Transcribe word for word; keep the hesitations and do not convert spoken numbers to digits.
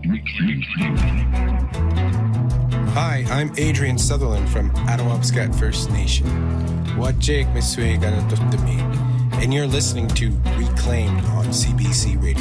Hi, I'm Adrian Sutherland from Attawabscat First Nation. Wajek Miswe Ganatutami. And you're listening to Reclaimed on C B C Radio.